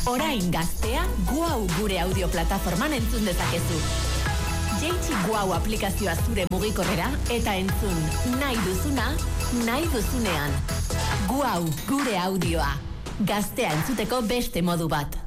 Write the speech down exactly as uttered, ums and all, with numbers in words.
Orain Gaztea Guau gure audio plataforman entzun dezakezu. Jaitsi Guau aplikazioa zure mugikorrera eta entzun nahi duzuna, nahi duzunean. Guau gure audioa. Gaztea entzuteko beste modu bat.